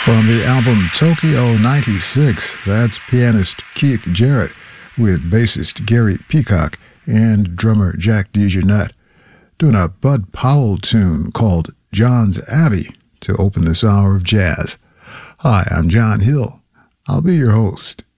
From the album Tokyo 96, that's pianist Keith Jarrett with bassist Gary Peacock and drummer Jack DeJohnette doing a Bud Powell tune called John's Abbey to open this hour of jazz. Hi, I'm John Hill. I'll be your host.